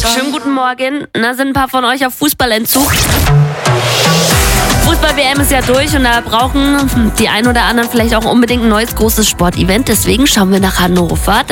Schönen guten Morgen. Na, sind ein paar von euch auf Fußballentzug? Fußball-WM ist ja durch und da brauchen die ein oder anderen vielleicht auch unbedingt ein neues großes Sportevent. Deswegen schauen wir nach Hannover.